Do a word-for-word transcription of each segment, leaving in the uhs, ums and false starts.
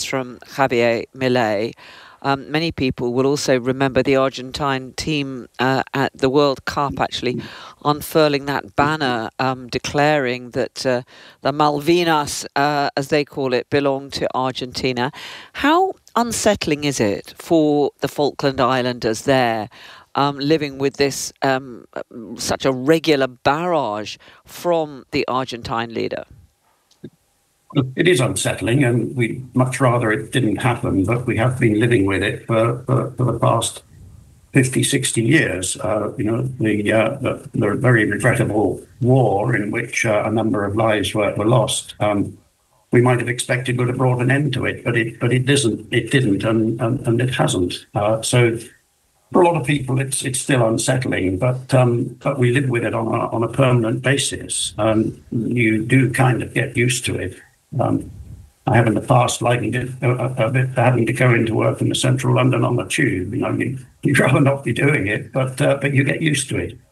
from Javier Milei. Um, many people will also remember the Argentine team uh, at the World Cup actually unfurling that banner um, declaring that uh, the Malvinas, uh, as they call it, belong to Argentina. How unsettling is it for the Falkland Islanders there, um, living with this um, such a regular barrage from the Argentine leader? It is unsettling, and we'd much rather it didn't happen, but we have been living with it for, for, for the past fifty, sixty years. Uh, you know, the, uh, the, the very regrettable war in which uh, a number of lives were, were lost. Um, we might have expected would have brought an end to it, but it but it isn't. It didn't, and and, and it hasn't. Uh, so for a lot of people, it's it's still unsettling, but um, but we live with it on a on a permanent basis, and you do kind of get used to it. Um, I have in the past likened it a, a bit to having to go into work in the central London on the tube. You know, you, you'd rather not be doing it, but uh, but you get used to it.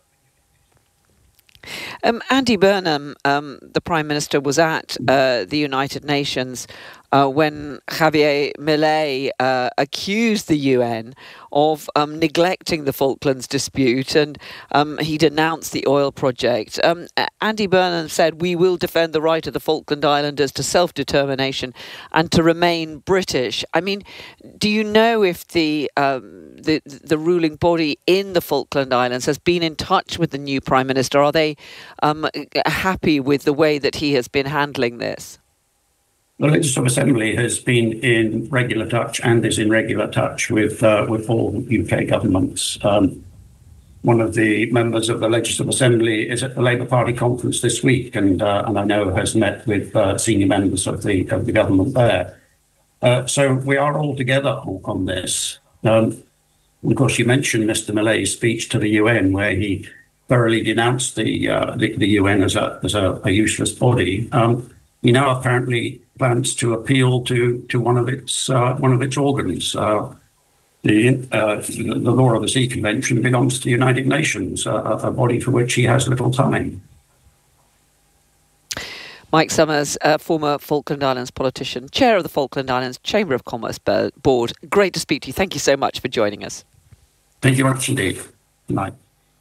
Um, Andy Burnham, um, the Prime Minister, was at uh, the United Nations uh, when Javier Milei uh, accused the U N of um, neglecting the Falklands dispute, and um, he denounced the oil project. Um, Andy Burnham said, "We will defend the right of the Falkland Islanders to self-determination and to remain British." I mean, do you know if the um, the the ruling body in the Falkland Islands has been in touch with the new Prime Minister? Are they um, happy with the way that he has been handling this? The Legislative Assembly has been in regular touch and is in regular touch with uh, with all U K governments. Um, one of the members of the Legislative Assembly is at the Labour Party conference this week, and uh, and I know has met with uh, senior members of the of the government there. Uh, so we are all together on this. Um, of course, you mentioned Mister Milei's speech to the U N, where he thoroughly denounced the uh, the, the U N as a as a, a useless body. Um, he now apparently plans to appeal to to one of its uh, one of its organs. Uh, the uh, the Law of the Sea Convention belongs to the United Nations, uh, a body for which he has little time. Mike Summers, uh, former Falkland Islands politician, chair of the Falkland Islands Chamber of Commerce Board. Great to speak to you. Thank you so much for joining us. Thank you much indeed. Good night.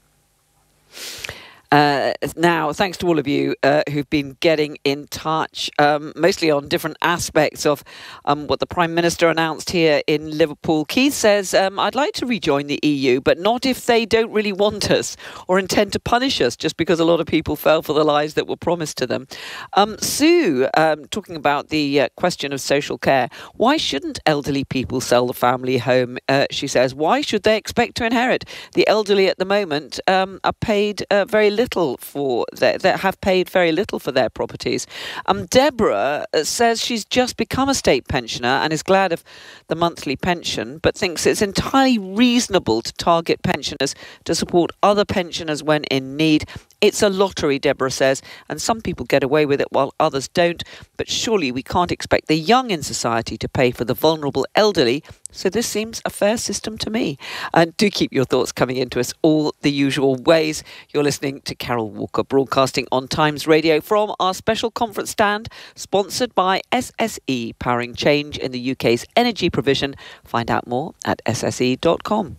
Uh, now, thanks to all of you uh, who've been getting in touch, um, mostly on different aspects of um, what the Prime Minister announced here in Liverpool. Keith says, um, I'd like to rejoin the E U, but not if they don't really want us or intend to punish us, just because a lot of people fell for the lies that were promised to them. Um, Sue, um, talking about the uh, question of social care. Why shouldn't elderly people sell the family home? Uh, she says, why should they expect to inherit? The elderly at the moment um, are paid uh, very little. Little for their, that have paid very little for their properties. Um, Deborah says she's just become a state pensioner and is glad of the monthly pension, but thinks it's entirely reasonable to target pensioners to support other pensioners when in need. It's a lottery, Deborah says, and some people get away with it while others don't. But surely we can't expect the young in society to pay for the vulnerable elderly. So this seems a fair system to me. And do keep your thoughts coming into us all the usual ways. You're listening to Carol Walker, broadcasting on Times Radio from our special conference stand, sponsored by S S E, powering change in the U K's energy provision. Find out more at s s e dot com.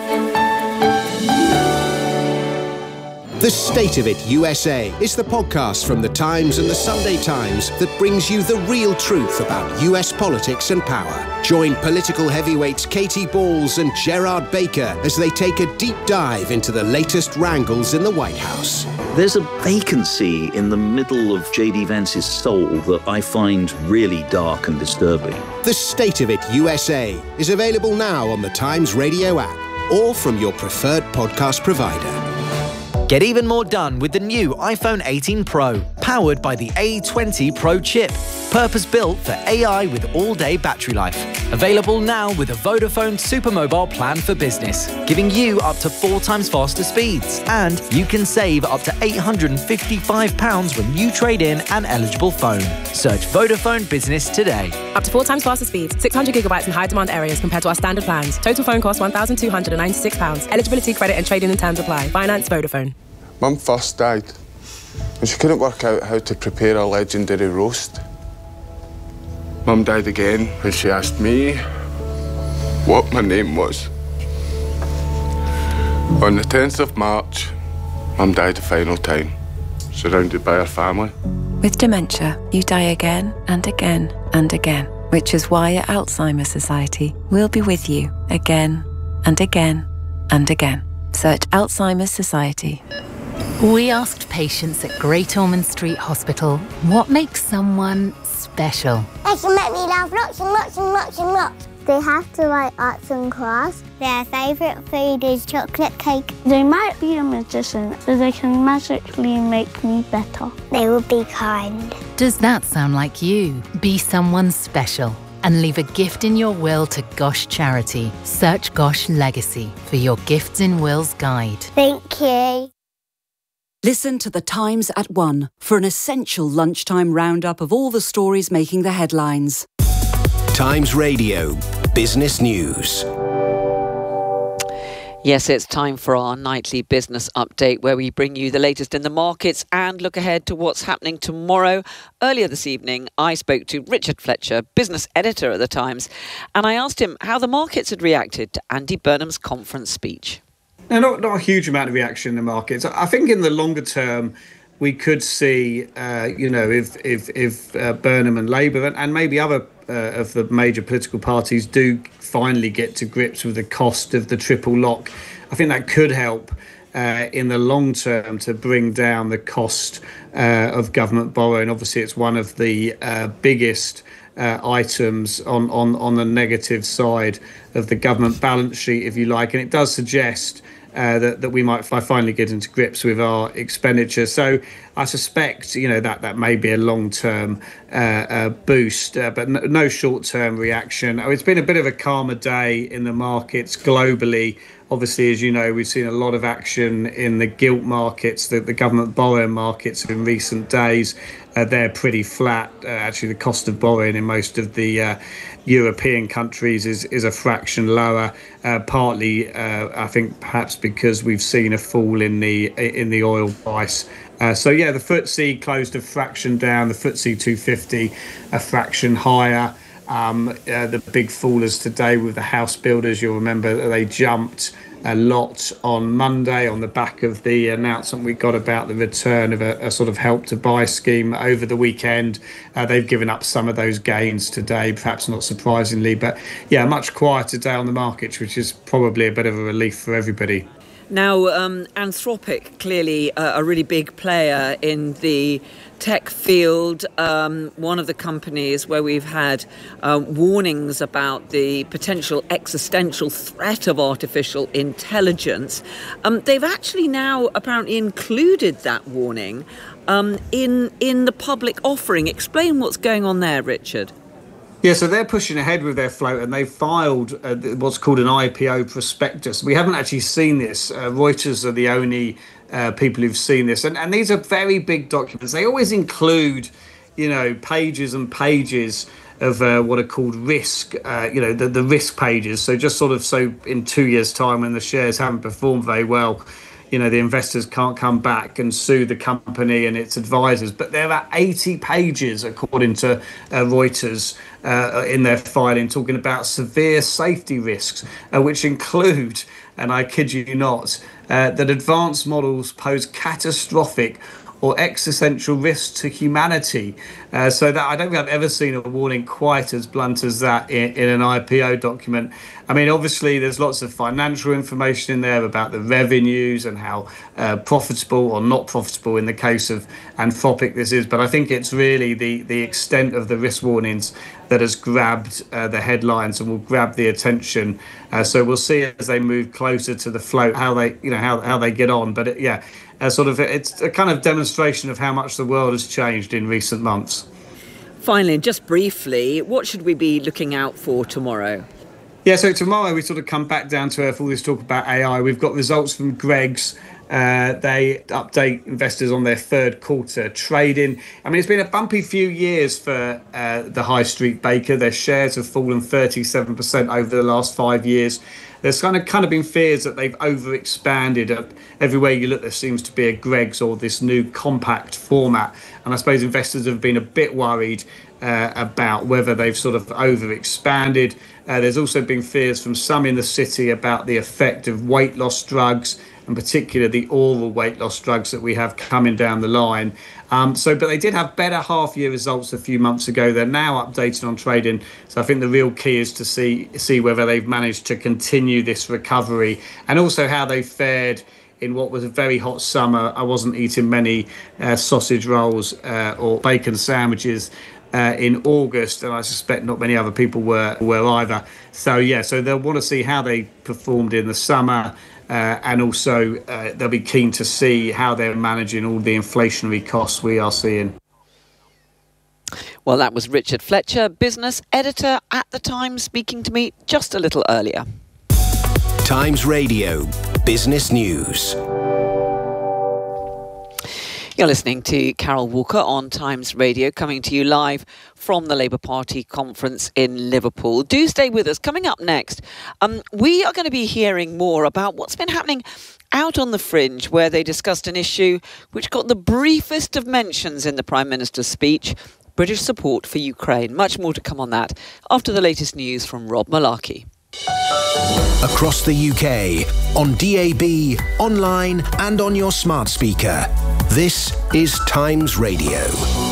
The State of It U S A is the podcast from The Times and The Sunday Times that brings you the real truth about U S politics and power. Join political heavyweights Katie Balls and Gerard Baker as they take a deep dive into the latest wrangles in the White House. There's a vacancy in the middle of J D Vance's soul that I find really dark and disturbing. The State of It U S A is available now on the Times Radio app or from your preferred podcast provider. Get even more done with the new iPhone eighteen Pro, powered by the A twenty Pro chip. Purpose-built for A I with all-day battery life. Available now with a Vodafone Supermobile plan for business, giving you up to four times faster speeds. And you can save up to eight hundred fifty-five pounds when you trade in an eligible phone. Search Vodafone Business today. Up to four times faster speeds, six hundred gigabytes in high-demand areas compared to our standard plans. Total phone cost one thousand two hundred ninety-six pounds. Eligibility, credit and trading and terms apply. Finance Vodafone. Mum first died, and she couldn't work out how to prepare a legendary roast. Mum died again when she asked me what my name was. On the tenth of March, Mum died the final time, surrounded by her family. With dementia, you die again and again and again, which is why at Alzheimer's Society, we'll be with you again and again and again. Search Alzheimer's Society. We asked patients at Great Ormond Street Hospital what makes someone special. They can make me laugh lots and lots and lots and lots. They have to write arts and crafts. Their favourite food is chocolate cake. They might be a magician, so they can magically make me better. They will be kind. Does that sound like you? Be someone special and leave a gift in your will to Gosh Charity. Search Gosh Legacy for your Gifts in Wills guide. Thank you. Listen to The Times at one for an essential lunchtime roundup of all the stories making the headlines. Times Radio Business News. Yes, it's time for our nightly business update where we bring you the latest in the markets and look ahead to what's happening tomorrow. Earlier this evening, I spoke to Richard Fletcher, business editor at The Times, and I asked him how the markets had reacted to Andy Burnham's conference speech. Now, not, not a huge amount of reaction in the markets. I think in the longer term, we could see, uh, you know, if if, if uh, Burnham and Labour and, and maybe other uh, of the major political parties do finally get to grips with the cost of the triple lock, I think that could help uh, in the long term to bring down the cost uh, of government borrowing. Obviously, it's one of the uh, biggest uh, items on, on, on the negative side of the government balance sheet, if you like, and it does suggest Uh, that, that we might finally get into grips with our expenditure. So I suspect, you know, that that may be a long-term uh, uh, boost, uh, but no, no short-term reaction. Oh, it's been a bit of a calmer day in the markets globally. Obviously, as you know, we've seen a lot of action in the gilt markets, the, the government borrowing markets in recent days. Uh, they're pretty flat. Uh, actually, the cost of borrowing in most of the uh, European countries is, is a fraction lower, uh, partly, uh, I think, perhaps because we've seen a fall in the in the oil price. Uh, so, yeah, the F T S E closed a fraction down, the F T S E two fifty a fraction higher. Um, uh, the big fallers today with the house builders, you'll remember that they jumped a lot on Monday on the back of the announcement we got about the return of a, a sort of help to buy scheme over the weekend. Uh, they've given up some of those gains today, perhaps not surprisingly. But yeah, a much quieter day on the markets, which is probably a bit of a relief for everybody. Now, um, Anthropic, clearly uh, a really big player in the tech field, um, one of the companies where we've had uh, warnings about the potential existential threat of artificial intelligence. Um, they've actually now apparently included that warning um, in, in the public offering. Explain what's going on there, Richard. Yeah, so they're pushing ahead with their float and they've filed uh, what's called an I P O prospectus. We haven't actually seen this. Uh, Reuters are the only uh, people who've seen this. And, and these are very big documents. They always include, you know, pages and pages of uh, what are called risk, uh, you know, the, the risk pages. So just sort of so in two years' time when the shares haven't performed very well, you know, the investors can't come back and sue the company and its advisors. But there are eighty pages, according to uh, Reuters, uh, in their filing, talking about severe safety risks, uh, which include, and I kid you not, uh, that advanced models pose catastrophic or existential risks to humanity. Uh, so that I don't think I've ever seen a warning quite as blunt as that in, in an I P O document. I mean, obviously, there's lots of financial information in there about the revenues and how uh, profitable or not profitable in the case of Anthropic this is. But I think it's really the, the extent of the risk warnings that has grabbed uh, the headlines and will grab the attention. Uh, so we'll see as they move closer to the float how they, you know, how how they get on. But it, yeah, uh, sort of it's a kind of demonstration of how much the world has changed in recent months. Finally, just briefly, what should we be looking out for tomorrow? Yeah, so tomorrow we sort of come back down to earth, all this talk about A I. We've got results from Greggs. Uh, they update investors on their third quarter trading. I mean, it's been a bumpy few years for uh, the High Street Baker. Their shares have fallen thirty-seven percent over the last five years. There's kind of kind of been fears that they've overexpanded. Uh, everywhere you look, there seems to be a Greggs or this new compact format. And I suppose investors have been a bit worried uh, about whether they've sort of overexpanded. Uh, there's also been fears from some in the city about the effect of weight loss drugs, in particular the oral weight loss drugs that we have coming down the line. Um, so, but they did have better half-year results a few months ago. They're now updated on trading. So I think the real key is to see see whether they've managed to continue this recovery, and also how they fared in what was a very hot summer. I wasn't eating many uh, sausage rolls uh, or bacon sandwiches uh, in August, and I suspect not many other people were, were either. So, yeah, so they'll want to see how they performed in the summer. Uh, and also uh, they'll be keen to see how they're managing all the inflationary costs we are seeing. Well, that was Richard Fletcher, business editor at The Times, speaking to me just a little earlier. Times Radio Business News. You're listening to Carol Walker on Times Radio, coming to you live from the Labour Party conference in Liverpool. Do stay with us. Coming up next, um, we are going to be hearing more about what's been happening out on the fringe, where they discussed an issue which got the briefest of mentions in the Prime Minister's speech: British support for Ukraine. Much more to come on that after the latest news from Rob Malarkey. Across the U K, on D A B, online and on your smart speaker. This is Times Radio.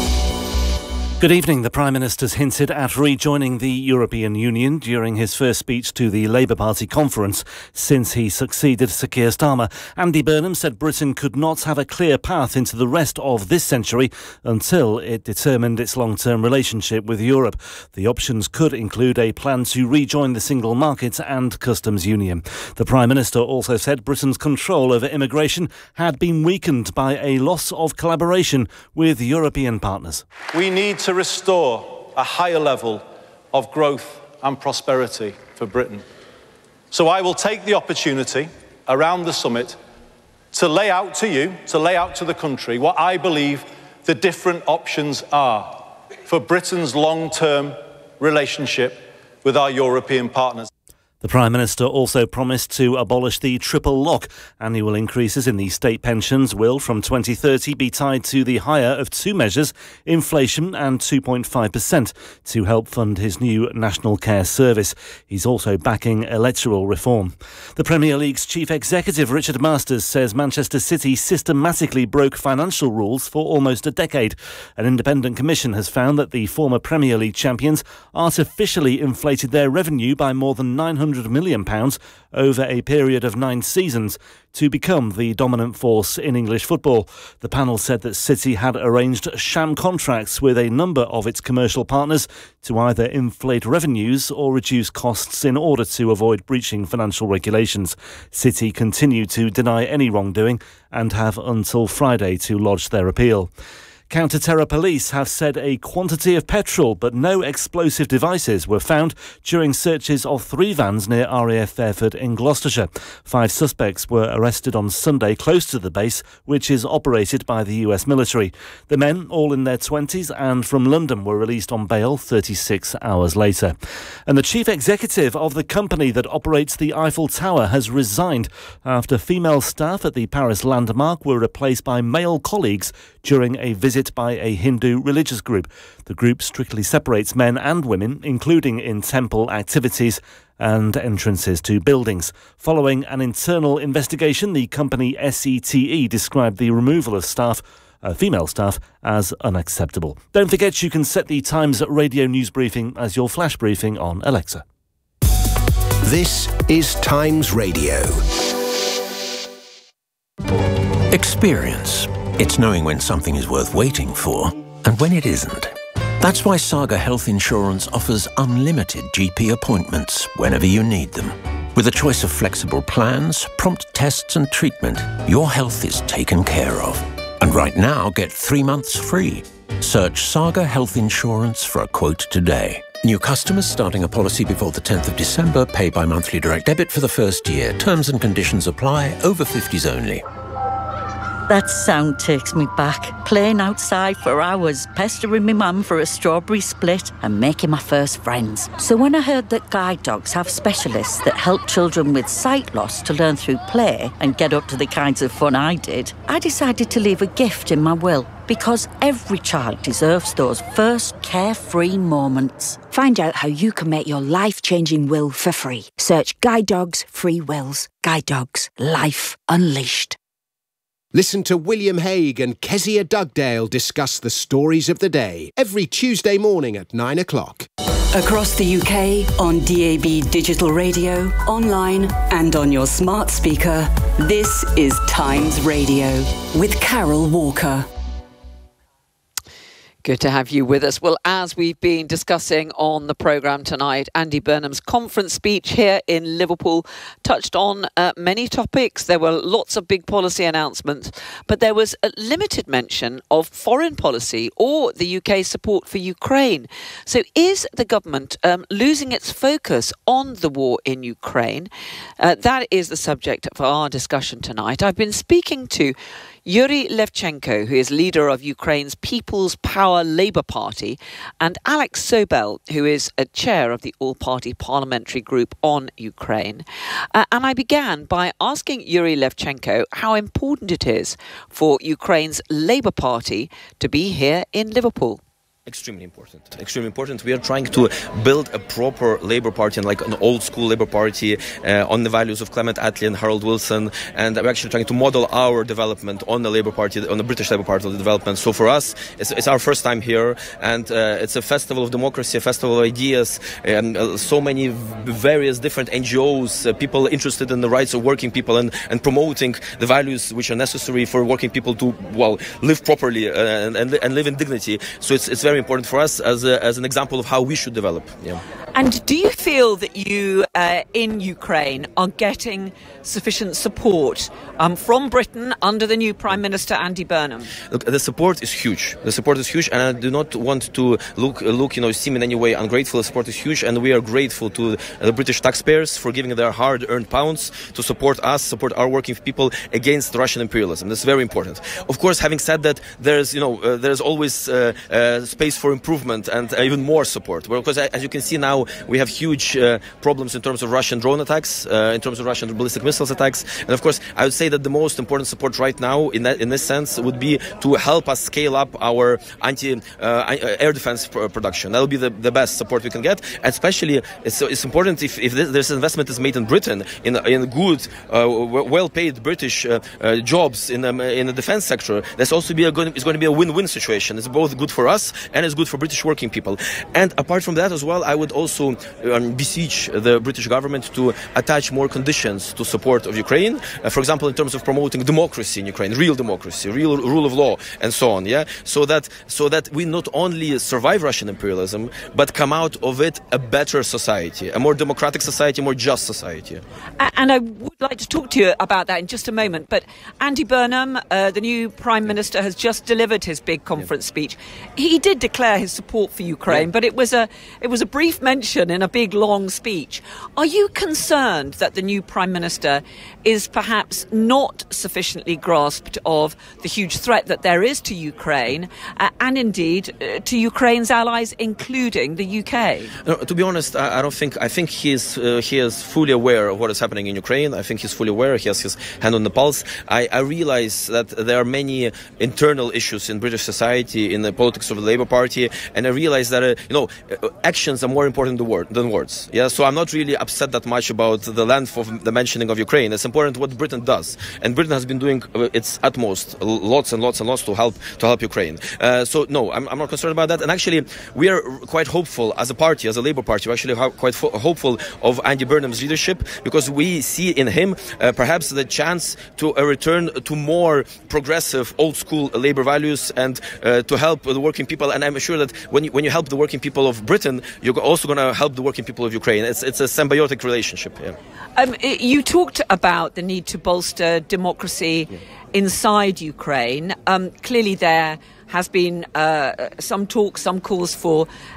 Good evening. The Prime Minister's hinted at rejoining the European Union during his first speech to the Labour Party conference since he succeeded Sir Keir Starmer. Andy Burnham said Britain could not have a clear path into the rest of this century until it determined its long-term relationship with Europe. The options could include a plan to rejoin the single market and customs union. The Prime Minister also said Britain's control over immigration had been weakened by a loss of collaboration with European partners. We need to restore a higher level of growth and prosperity for Britain. So I will take the opportunity around the summit to lay out to you, to lay out to the country, what I believe the different options are for Britain's long-term relationship with our European partners. The Prime Minister also promised to abolish the triple lock. Annual increases in the state pensions will, from twenty thirty, be tied to the higher of two measures, inflation and two point five percent, to help fund his new National Care Service. He's also backing electoral reform. The Premier League's chief executive, Richard Masters, says Manchester City systematically broke financial rules for almost a decade. An independent commission has found that the former Premier League champions artificially inflated their revenue by more than nine hundred million pounds over a period of nine seasons to become the dominant force in English football. The panel said that City had arranged sham contracts with a number of its commercial partners to either inflate revenues or reduce costs in order to avoid breaching financial regulations. City continue to deny any wrongdoing and have until Friday to lodge their appeal. Counter-terror police have said a quantity of petrol but no explosive devices were found during searches of three vans near R A F Fairford in Gloucestershire. Five suspects were arrested on Sunday close to the base, which is operated by the U S military. The men, all in their twenties and from London, were released on bail thirty-six hours later. And the chief executive of the company that operates the Eiffel Tower has resigned after female staff at the Paris landmark were replaced by male colleagues during a visit by a Hindu religious group. The group strictly separates men and women, including in temple activities and entrances to buildings. Following an internal investigation, the company S E T E described the removal of staff, uh, female staff, as unacceptable. Don't forget you can set the Times Radio news briefing as your flash briefing on Alexa. This is Times Radio. Experience. It's knowing when something is worth waiting for and when it isn't. That's why Saga Health Insurance offers unlimited G P appointments whenever you need them. With a choice of flexible plans, prompt tests and treatment, your health is taken care of. And right now, get three months free. Search Saga Health Insurance for a quote today. New customers starting a policy before the tenth of December pay by monthly direct debit for the first year. Terms and conditions apply. Over fifties only. That sound takes me back. Playing outside for hours, pestering my mum for a strawberry split and making my first friends. So when I heard that guide dogs have specialists that help children with sight loss to learn through play and get up to the kinds of fun I did, I decided to leave a gift in my will. Because every child deserves those first carefree moments. Find out how you can make your life-changing will for free. Search Guide Dogs Free Wills. Guide Dogs. Life Unleashed. Listen to William Hague and Kezia Dugdale discuss the stories of the day every Tuesday morning at nine o'clock. Across the U K, on D A B digital radio, online and on your smart speaker, this is Times Radio with Carol Walker. Good to have you with us. Well, as we've been discussing on the programme tonight, Andy Burnham's conference speech here in Liverpool touched on uh, many topics. There were lots of big policy announcements, but there was a limited mention of foreign policy or the U K's support for Ukraine. So is the government um, losing its focus on the war in Ukraine? Uh, that is the subject of our discussion tonight. I've been speaking to Yuri Levchenko, who is leader of Ukraine's People's Power Labour Party, and Alex Sobel, who is a chair of the all-party parliamentary group on Ukraine. Uh, and I began by asking Yuri Levchenko how important it is for Ukraine's Labour Party to be here in Liverpool. Extremely important. Extremely important. We are trying to build a proper Labour Party, and like an old school Labour Party uh, on the values of Clement Attlee and Harold Wilson, and we're actually trying to model our development on the Labour Party, on the British Labour Party development. So for us, it's, it's our first time here, and uh, it's a festival of democracy, a festival of ideas, and uh, so many various different N G Os, uh, people interested in the rights of working people and, and promoting the values which are necessary for working people to, well, live properly uh, and, and, and live in dignity. So it's, it's very important for us as, a, as an example of how we should develop. Yeah. And do you feel that you uh, in Ukraine are getting sufficient support um, from Britain under the new Prime Minister Andy Burnham? Look, the support is huge. The support is huge, and I do not want to look, look, you know, seem in any way ungrateful. The support is huge, and we are grateful to the British taxpayers for giving their hard-earned pounds to support us, support our working people against Russian imperialism. That's very important. Of course, having said that, there's, you know, uh, there's always uh, uh, space for improvement and uh, even more support. Well, because as you can see now, we have huge uh, problems in terms of Russian drone attacks, uh, in terms of Russian ballistic missiles attacks. And of course, I would say that the most important support right now in that, in this sense would be to help us scale up our anti uh, air defense production. That will be the, the best support we can get. And especially, it's, it's important if, if this, this investment is made in Britain, in, in good, uh, well-paid British uh, uh, jobs in, um, in the defense sector. There's also be a good, it's going to be a win-win situation. It's both good for us and it's good for British working people. And apart from that as well, I would also um, beseech the British government to attach more conditions to support of Ukraine. Uh, for example, in terms of promoting democracy in Ukraine, real democracy, real rule of law, and so on. Yeah, so that so that we not only survive Russian imperialism, but come out of it a better society, a more democratic society, a more just society. And I would like to talk to you about that in just a moment. But Andy Burnham, uh, the new Prime Minister, has just delivered his big conference yeah. speech. He did declare his support for Ukraine, yeah. but it was a it was a brief mention in a big long speech. Are you concerned that the new Prime Minister is perhaps not sufficiently grasped of the huge threat that there is to Ukraine uh, and indeed uh, to Ukraine's allies, including the U K? No, to be honest, I, I don't think I think he is uh, he is fully aware of what is happening in Ukraine. I think he's fully aware. He has his hand on the pulse. I, I realize that there are many internal issues in British society, in the politics of the Labour Party, and I realize that uh, you know actions are more important than, word, than words. Yeah, so I'm not really upset that much about the length of the mentioning of Ukraine. It's important what Britain does, and Britain has been doing uh, its utmost, lots and lots and lots to help to help Ukraine. Uh, so no, I'm, I'm not concerned about that. And actually, we are quite hopeful as a party, as a Labour Party. We're actually quite fo- hopeful of Andy Burnham's leadership because we see in him uh, perhaps the chance to uh, return to more progressive, old-school Labour values and uh, to help the working people. And I'm sure that when you, when you help the working people of Britain, you're also going to help the working people of Ukraine. It's it's a symbiotic relationship. Yeah. Um, you talked about the need to bolster democracy yeah. inside Ukraine. Um, clearly, there has been uh, some talk, some calls for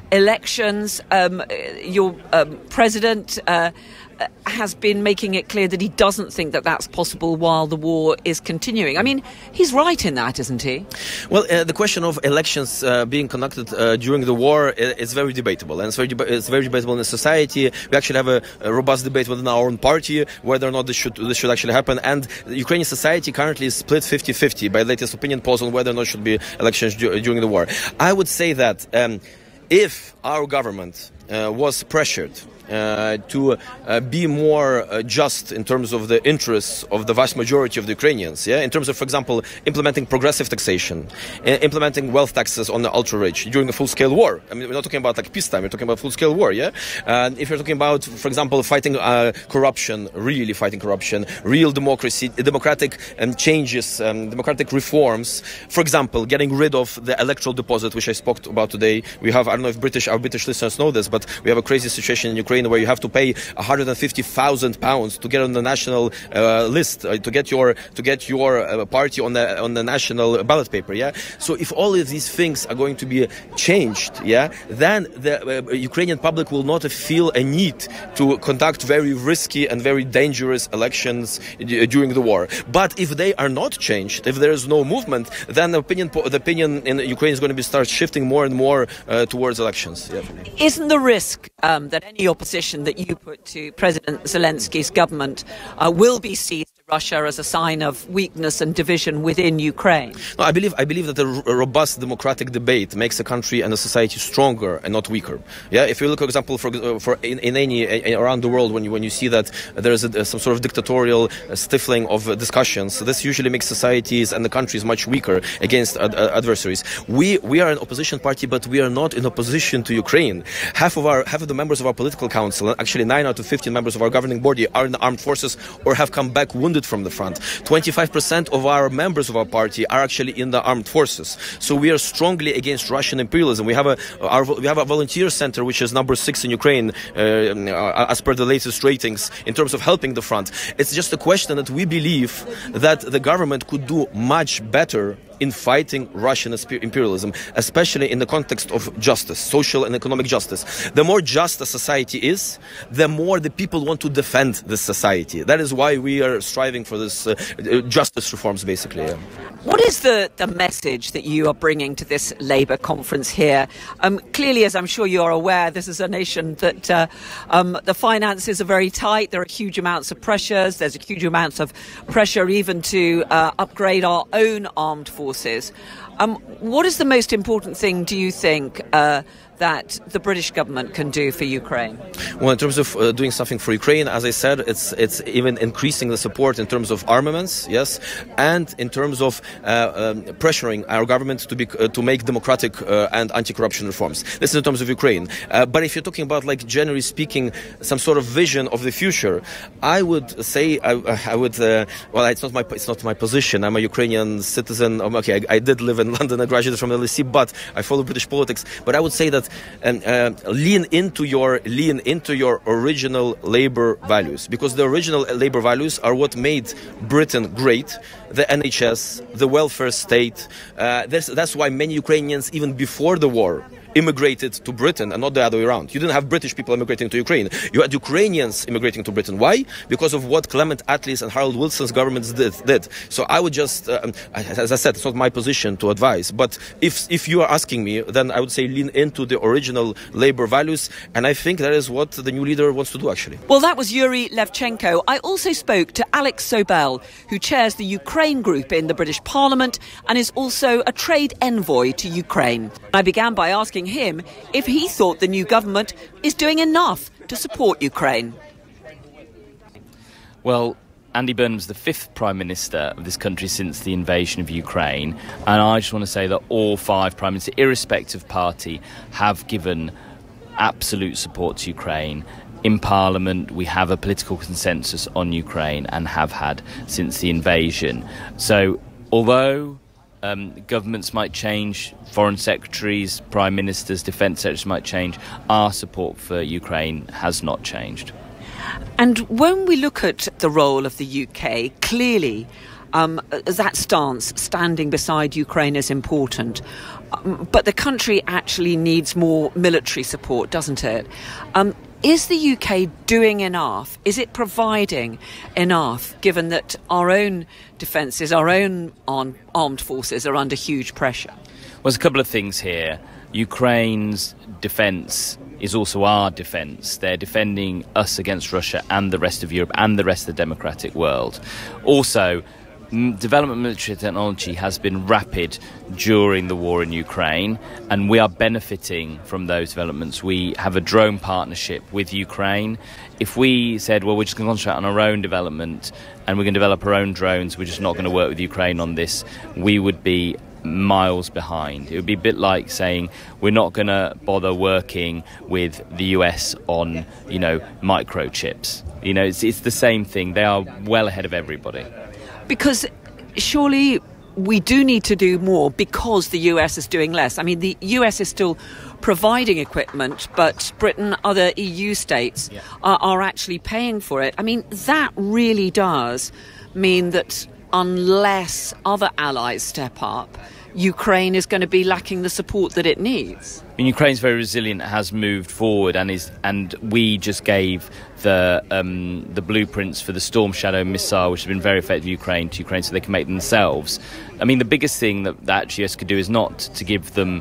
elections. Um, your um, president uh, has been making it clear that he doesn't think that that's possible while the war is continuing. I mean, he's right in that, isn't he? Well, uh, the question of elections uh, being conducted uh, during the war is very debatable, and it's very, deba- it's very debatable in the society. We actually have a, a robust debate within our own party whether or not this should this should actually happen. And the Ukrainian society currently is split fifty-fifty by latest opinion polls on whether or not should be elections du- during the war. I would say that um, if our government uh, was pressured Uh, to uh, be more uh, just in terms of the interests of the vast majority of the Ukrainians, yeah, in terms of, for example, implementing progressive taxation, uh, implementing wealth taxes on the ultra-rich during a full-scale war. I mean, we're not talking about like peacetime, we're talking about full-scale war, yeah? And if you're talking about, for example, fighting uh, corruption, really fighting corruption, real democracy, democratic um, changes, um, democratic reforms, for example, getting rid of the electoral deposit, which I spoke about today. We have, I don't know if British, our British listeners know this, but we have a crazy situation in Ukraine where you have to pay one hundred fifty thousand pounds to get on the national uh, list, uh, to get your to get your uh, party on the on the national ballot paper. Yeah. So if all of these things are going to be changed, yeah, then the uh, Ukrainian public will not feel a need to conduct very risky and very dangerous elections d- during the war. But if they are not changed, if there is no movement, then the opinion po- the opinion in Ukraine is going to be start shifting more and more uh, towards elections. Yeah. Isn't the risk um, that any opposition that you put to President Zelensky's government uh, will be seized to Russia as a sign of weakness and division within Ukraine? No, I believe I believe that a, r- a robust democratic debate makes a country and a society stronger and not weaker. Yeah, if you look, for example, for uh, for in, in any uh, around the world, when you when you see that there is a, uh, some sort of dictatorial uh, stifling of uh, discussions, this usually makes societies and the countries much weaker against ad- uh, adversaries. We we are an opposition party, but we are not in opposition to Ukraine. Half of our half of the members of our political council, actually nine out of fifteen members of our governing body, are in the armed forces or have come back wounded from the front. twenty-five percent of our members of our party are actually in the armed forces. So we are strongly against Russian imperialism. We have a our, we have a volunteer center which is number six in Ukraine uh, as per the latest ratings in terms of helping the front. It's just a question that we believe that the government could do much better in fighting Russian imperialism, especially in the context of justice, social and economic justice. The more just a society is, the more the people want to defend this society. That is why we are striving for this uh, justice reforms, basically. Yeah. What is the, the message that you are bringing to this Labour conference here? Um, clearly, as I'm sure you are aware, this is a nation that uh, um, the finances are very tight. There are huge amounts of pressures. There's a huge amounts of pressure even to uh, upgrade our own armed forces. Um, what is the most important thing, do you think, uh, that the British government can do for Ukraine? Well, in terms of uh, doing something for Ukraine, as I said, it's it's even increasing the support in terms of armaments, yes, and in terms of uh, um, pressuring our government to be uh, to make democratic uh, and anti-corruption reforms. This is in terms of Ukraine. Uh, but if you're talking about, like, generally speaking, some sort of vision of the future, I would say I, I would. Uh, well, it's not my it's not my position. I'm a Ukrainian citizen. Um, okay, I, I did live in London. I graduated from L S E, but I follow British politics. But I would say that. And uh, lean into your lean into your original Labour values, because the original Labour values are what made Britain great. The N H S, the welfare state. Uh, that's, that's why many Ukrainians, even before the war, immigrated to Britain and not the other way around. You didn't have British people immigrating to Ukraine. You had Ukrainians immigrating to Britain. Why? Because of what Clement Attlee's and Harold Wilson's governments did. did. So I would just, uh, as I said, it's not my position to advise. But if if you are asking me, then I would say lean into the original Labour values. And I think that is what the new leader wants to do, actually. Well, that was Yuri Levchenko. I also spoke to Alex Sobel, who chairs the Ukraine group in the British Parliament and is also a trade envoy to Ukraine. I began by asking him if he thought the new government is doing enough to support Ukraine. Well, Andy Burnham's the fifth Prime Minister of this country since the invasion of Ukraine, and I just want to say that all five Prime Ministers, irrespective of party, have given absolute support to Ukraine. In Parliament, we have a political consensus on Ukraine and have had since the invasion. So, although Um, governments might change, foreign secretaries, prime ministers, defence secretaries might change, our support for Ukraine has not changed. And when we look at the role of the U K, clearly Um, that stance, standing beside Ukraine, is important. Um, but the country actually needs more military support, doesn't it? Um, is the U K doing enough? Is it providing enough, given that our own defences, our own armed, armed forces are under huge pressure? Well, there's a couple of things here. Ukraine's defence is also our defence. They're defending us against Russia and the rest of Europe and the rest of the democratic world. Also, development of military technology has been rapid during the war in Ukraine, and we are benefiting from those developments. We have a drone partnership with Ukraine. If we said, well, we're just going to concentrate on our own development and we're going to develop our own drones, we're just not going to work with Ukraine on this, we would be miles behind. It would be a bit like saying we're not going to bother working with the U S on, you know, microchips. You know, it's, it's the same thing. They are well ahead of everybody. Because surely we do need to do more because the U S is doing less. I mean, the U S is still providing equipment, but Britain, other E U states yeah. are, are actually paying for it. I mean, that really does mean that unless other allies step up, Ukraine is going to be lacking the support that it needs. I mean, Ukraine's very resilient, has moved forward, and is, and we just gave the um, the blueprints for the Storm Shadow missile, which has been very effective for Ukraine, to Ukraine, so they can make them themselves. I mean, the biggest thing that that U S could do is not to give them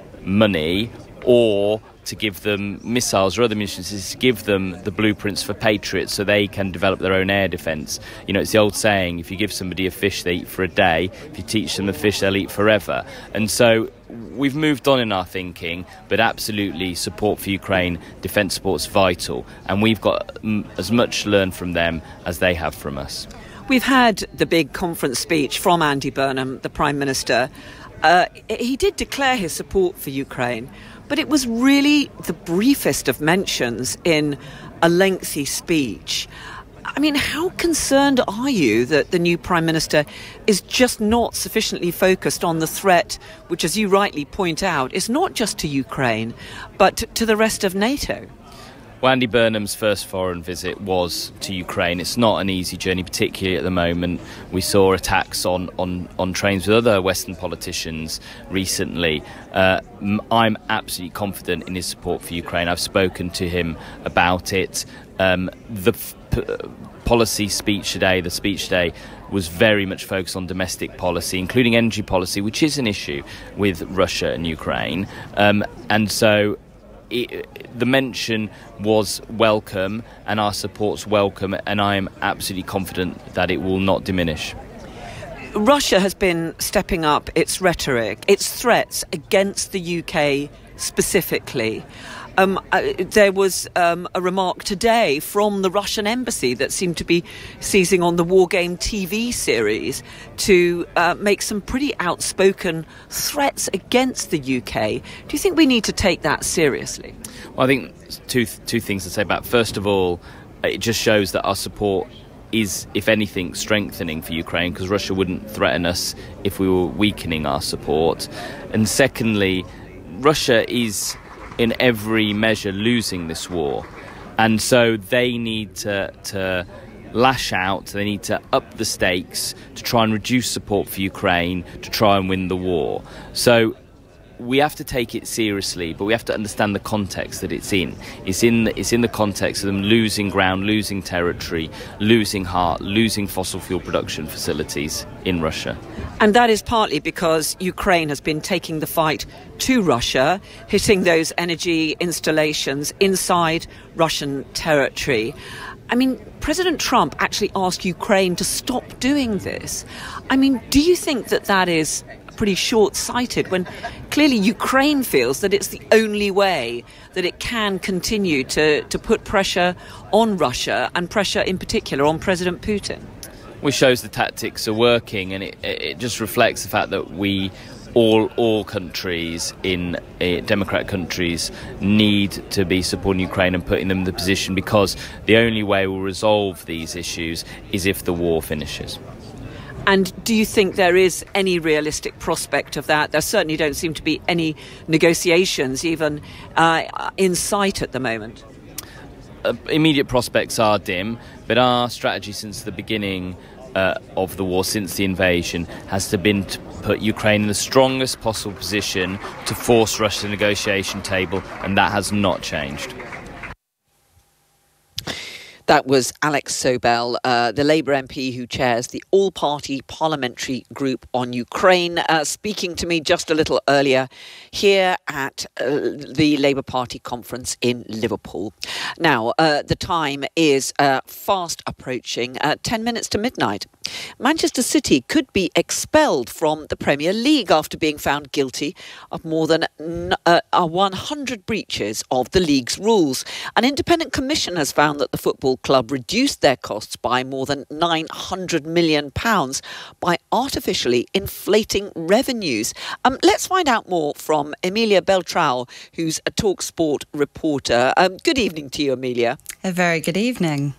money or to give them missiles or other munitions, is to give them the blueprints for Patriots so they can develop their own air defence. You know, it's the old saying, if you give somebody a fish, they eat for a day. If you teach them a fish, they'll eat forever. And so we've moved on in our thinking, but absolutely support for Ukraine, defence support's vital. And we've got m- as much to learn from them as they have from us. We've had the big conference speech from Andy Burnham, the Prime Minister. Uh, he did declare his support for Ukraine, but it was really the briefest of mentions in a lengthy speech. I mean, how concerned are you that the new Prime Minister is just not sufficiently focused on the threat, which, as you rightly point out, is not just to Ukraine, but to the rest of NATO? Well, Andy Burnham's first foreign visit was to Ukraine. It's not an easy journey, particularly at the moment. We saw attacks on, on, on trains with other Western politicians recently. Uh, I'm absolutely confident in his support for Ukraine. I've spoken to him about it. Um, the f- p- policy speech today, the speech today, was very much focused on domestic policy, including energy policy, which is an issue with Russia and Ukraine. Um, and so... It, the mention was welcome and our support's welcome, and I am absolutely confident that it will not diminish. Russia has been stepping up its rhetoric, its threats against the U K specifically. Um, uh, there was um, a remark today from the Russian embassy that seemed to be seizing on the War Game T V series to uh, make some pretty outspoken threats against the U K. Do you think we need to take that seriously? Well, I think two two things to say about. First of all, it just shows that our support is, if anything, strengthening for Ukraine, because Russia wouldn't threaten us if we were weakening our support. And secondly, Russia is in every measure losing this war, and so they need to to lash out. They need to up the stakes to try and reduce support for Ukraine to try and win the war. So we have to take it seriously, but we have to understand the context that it's in. It's in it's in the context of them losing ground, losing territory, losing heart, losing fossil fuel production facilities in Russia. And that is partly because Ukraine has been taking the fight to Russia, hitting those energy installations inside Russian territory. I mean, President Trump actually asked Ukraine to stop doing this. I mean, do you think that that is pretty short-sighted when clearly Ukraine feels that it's the only way that it can continue to, to put pressure on Russia, and pressure in particular on President Putin? Which shows the tactics are working, and it, it just reflects the fact that we all all countries in uh, democratic countries need to be supporting Ukraine and putting them in the position, because the only way we'll resolve these issues is if the war finishes. And do you think there is any realistic prospect of that? There certainly don't seem to be any negotiations even uh, in sight at the moment. Uh, immediate prospects are dim, but our strategy since the beginning uh, of the war, since the invasion, has to been to put Ukraine in the strongest possible position to force Russia to the negotiation table, and that has not changed. That was Alex Sobel, uh, the Labour M P who chairs the all-party parliamentary group on Ukraine, uh, speaking to me just a little earlier here at uh, the Labour Party conference in Liverpool. Now, uh, the time is uh, fast approaching, uh, ten minutes to midnight. Manchester City could be expelled from the Premier League after being found guilty of more than uh, one hundred breaches of the league's rules. An independent commission has found that the football club reduced their costs by more than nine hundred million pounds by artificially inflating revenues. Um, let's find out more from Emilia Beltrao, who's a TalkSport reporter. Um, good evening to you, Emilia. A very good evening.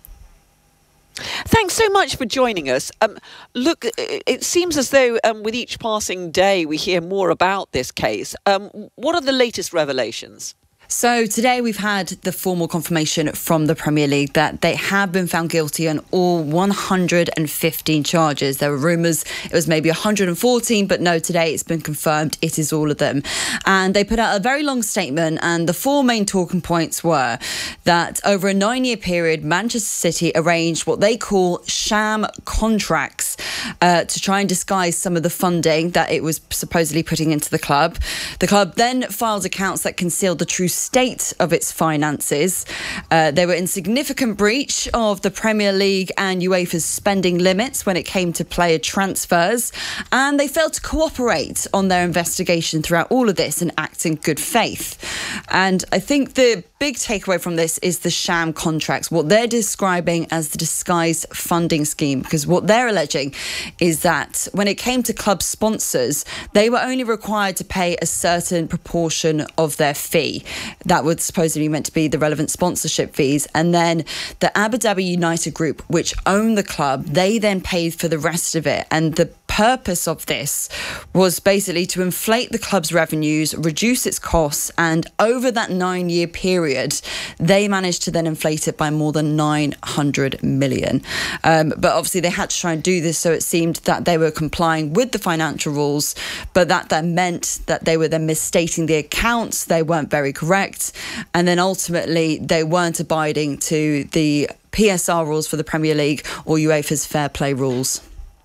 Thanks so much for joining us. Um, look, it seems as though um, with each passing day we hear more about this case. Um, what are the latest revelations? So today we've had the formal confirmation from the Premier League that they have been found guilty on all one hundred fifteen charges. There were rumours it was maybe one hundred fourteen, but no, today it's been confirmed it is all of them. And they put out a very long statement, and the four main talking points were that over a nine-year period, Manchester City arranged what they call sham contracts uh, to try and disguise some of the funding that it was supposedly putting into the club. The club then filed accounts that concealed the true state of its finances. Uh, they were in significant breach of the Premier League and UEFA's spending limits when it came to player transfers, and they failed to cooperate on their investigation throughout all of this and act in good faith. And I think the big takeaway from this is the sham contracts, what they're describing as the disguised funding scheme, because what they're alleging is that when it came to club sponsors, they were only required to pay a certain proportion of their fee. That was supposedly meant to be the relevant sponsorship fees. And then the Abu Dhabi United Group, which owned the club, they then paid for the rest of it. And the purpose of this was basically to inflate the club's revenues, reduce its costs, and over that nine-year period, they managed to then inflate it by more than nine hundred million. Um, but obviously they had to try and do this, so it seemed that they were complying with the financial rules, but that then meant that they were then misstating the accounts, they weren't very correct, and then ultimately they weren't abiding to the P S R rules for the Premier League or UEFA's fair play rules.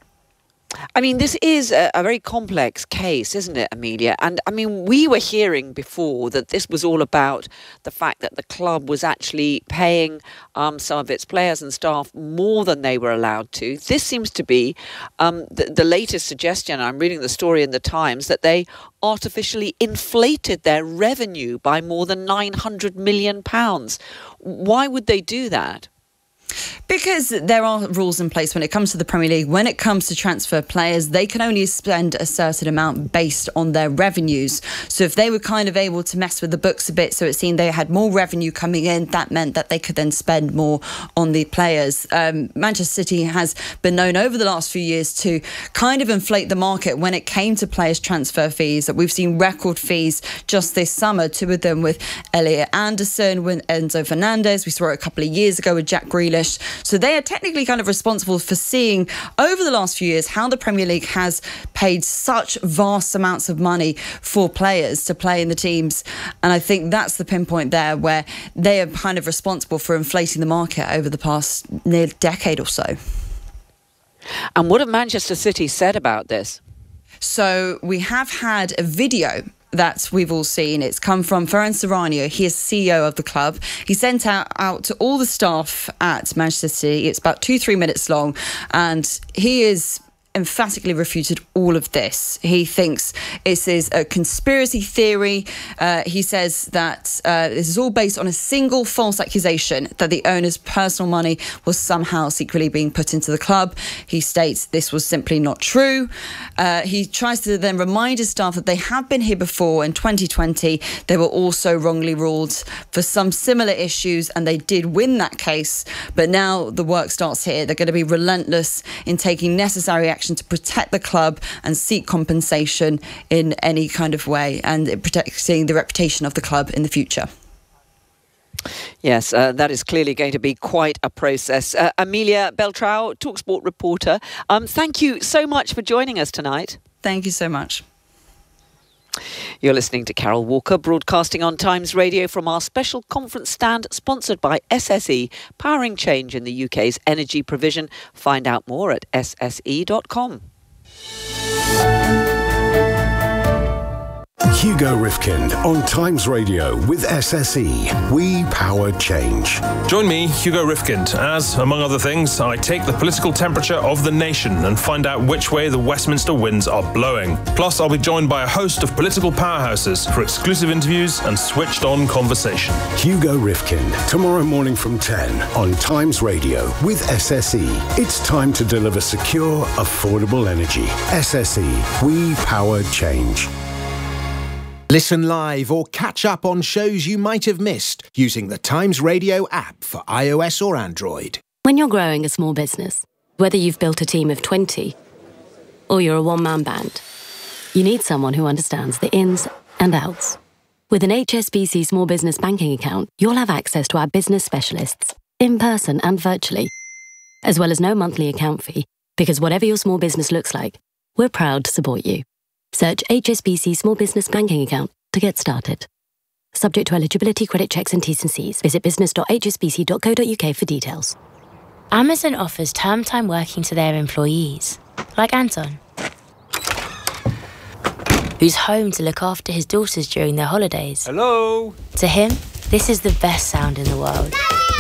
I mean, this is a, a very complex case, isn't it, Emilia? And I mean, we were hearing before that this was all about the fact that the club was actually paying um, some of its players and staff more than they were allowed to. This seems to be um, the, the latest suggestion. I'm reading the story in the Times that they artificially inflated their revenue by more than nine hundred million pounds. Why would they do that? Because there are rules in place when it comes to the Premier League. When it comes to transfer players, they can only spend a certain amount based on their revenues. So if they were kind of able to mess with the books a bit, so it seemed they had more revenue coming in, that meant that they could then spend more on the players. Um, Manchester City has been known over the last few years to kind of inflate the market when it came to players' transfer fees. We've seen record fees just this summer, two of them with Elliot Anderson, with Enzo Fernandez. We saw it a couple of years ago with Jack Grealish. So they are technically kind of responsible for seeing over the last few years how the Premier League has paid such vast amounts of money for players to play in the teams. And I think that's the pinpoint there where they are kind of responsible for inflating the market over the past near decade or so. And what have Manchester City said about this? So we have had a video that we've all seen. It's come from Ferran Serrano. He is C E O of the club. He sent out, out to all the staff at Manchester City. It's about two, three minutes long. And he is emphatically refuted all of this. He thinks this is a conspiracy theory. Uh, he says that uh, this is all based on a single false accusation that the owner's personal money was somehow secretly being put into the club. He states this was simply not true. Uh, he tries to then remind his staff that they have been here before. In twenty twenty, they were also wrongly ruled for some similar issues, and they did win that case. But now the work starts here. They're going to be relentless in taking necessary action to protect the club and seek compensation in any kind of way, and protecting the reputation of the club in the future. Yes, uh, that is clearly going to be quite a process. Uh, Amelia Beltrao, TalkSport reporter, um, thank you so much for joining us tonight. Thank you so much. You're listening to Carol Walker, broadcasting on Times Radio from our special conference stand sponsored by S S E, powering change in the U K's energy provision. Find out more at s s e dot com. Hugo Rifkind on Times Radio with S S E. We power change. Join me, Hugo Rifkind, as, among other things, I take the political temperature of the nation and find out which way the Westminster winds are blowing. Plus, I'll be joined by a host of political powerhouses for exclusive interviews and switched-on conversation. Hugo Rifkind, tomorrow morning from ten on Times Radio with S S E. It's time to deliver secure, affordable energy. S S E. We power change. Listen live or catch up on shows you might have missed using the Times Radio app for iOS or Android. When you're growing a small business, whether you've built a team of twenty or you're a one-man band, you need someone who understands the ins and outs. With an H S B C Small Business Banking account, you'll have access to our business specialists, in person and virtually, as well as no monthly account fee, because whatever your small business looks like, we're proud to support you. Search H S B C Small Business Banking Account to get started. Subject to eligibility, credit checks and T's and C's. Visit business dot h s b c dot co dot u k for details. Amazon offers term time working to their employees, like Anton, who's home to look after his daughters during their holidays. Hello! To him, this is the best sound in the world.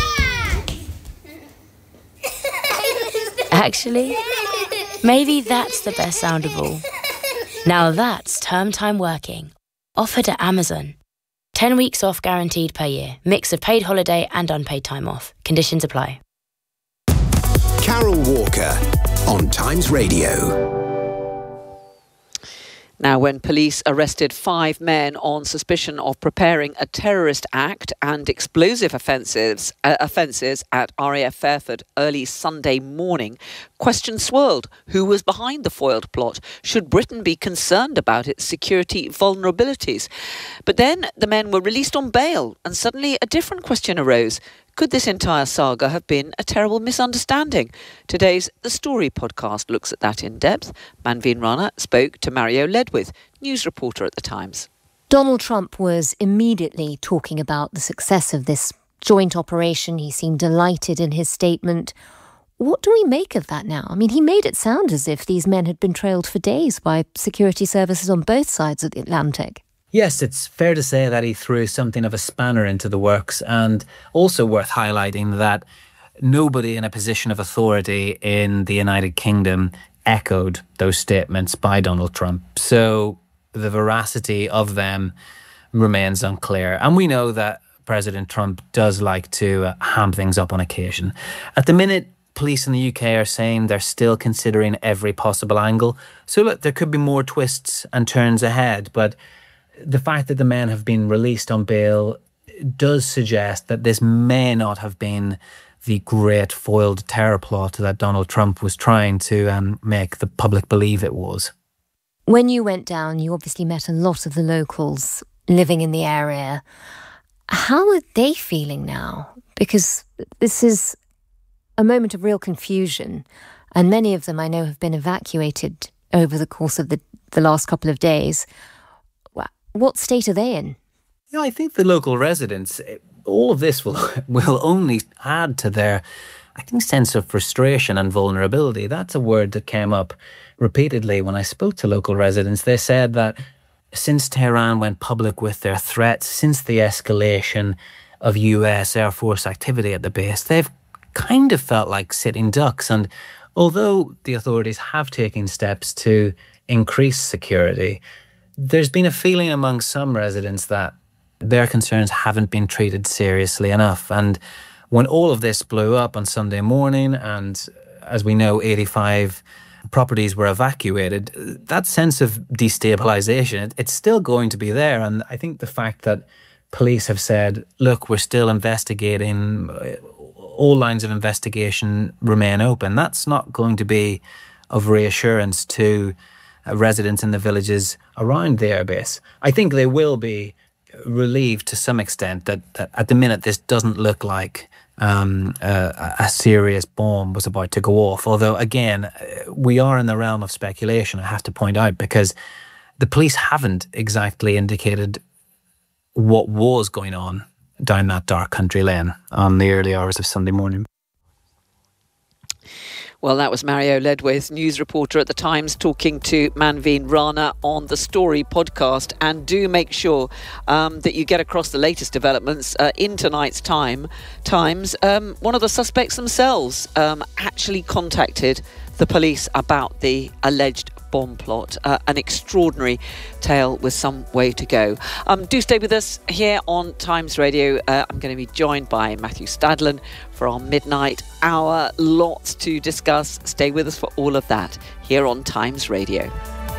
Actually, maybe that's the best sound of all. Now that's term time working, offered at Amazon. ten weeks off guaranteed per year. Mix of paid holiday and unpaid time off. Conditions apply. Carol Walker on Times Radio. Now, when police arrested five men on suspicion of preparing a terrorist act and explosive offences uh, offences at R A F Fairford early Sunday morning, questions swirled. Who was behind the foiled plot? Should Britain be concerned about its security vulnerabilities? But then the men were released on bail, and suddenly a different question arose. Could this entire saga have been a terrible misunderstanding? Today's The Story podcast looks at that in depth. Manveen Rana spoke to Mario Ledwith, news reporter at The Times. Donald Trump was immediately talking about the success of this joint operation. He seemed delighted in his statement. What do we make of that now? I mean, he made it sound as if these men had been trailed for days by security services on both sides of the Atlantic. Yes, it's fair to say that he threw something of a spanner into the works, and also worth highlighting that nobody in a position of authority in the United Kingdom echoed those statements by Donald Trump. So the veracity of them remains unclear. And we know that President Trump does like to uh, ham things up on occasion. At the minute, police in the U K are saying they're still considering every possible angle. So look, there could be more twists and turns ahead, but the fact that the men have been released on bail does suggest that this may not have been the great foiled terror plot that Donald Trump was trying to um, make the public believe it was. When you went down, you obviously met a lot of the locals living in the area. How are they feeling now? Because this is a moment of real confusion, and many of them I know have been evacuated over the course of the, the last couple of days. What state are they in? You know, I think the local residents, all of this will will only add to their, I think, sense of frustration and vulnerability. That's a word that came up repeatedly when I spoke to local residents. They said that since Tehran went public with their threats, since the escalation of U S Air Force activity at the base, they've kind of felt like sitting ducks. And although the authorities have taken steps to increase security, there's been a feeling among some residents that their concerns haven't been treated seriously enough. And when all of this blew up on Sunday morning, and as we know, eighty-five properties were evacuated, that sense of destabilization, it's still going to be there. And I think the fact that police have said, look, we're still investigating, all lines of investigation remain open, that's not going to be of reassurance to residents in the villages around the airbase. I think they will be relieved to some extent that, that at the minute this doesn't look like um, uh, a serious bomb was about to go off. Although, again, we are in the realm of speculation, I have to point out, because the police haven't exactly indicated what was going on down that dark country lane on the early hours of Sunday morning. Well, that was Mario Ledwith, news reporter at The Times, talking to Manveen Rana on the Story podcast. And do make sure um, that you get across the latest developments uh, in tonight's time Times. Um, one of the suspects themselves um, actually contacted the police about the alleged bomb plot. Uh, an extraordinary tale with some way to go. Um, do stay with us here on Times Radio. Uh, I'm going to be joined by Matthew Stadlen for our midnight hour. Lots to discuss. Stay with us for all of that here on Times Radio.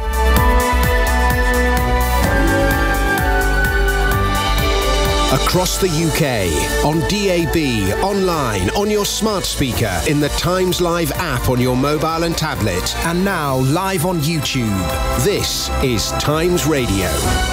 Across the U K, on D A B, online, on your smart speaker, in the Times Live app on your mobile and tablet, and now live on YouTube. This is Times Radio.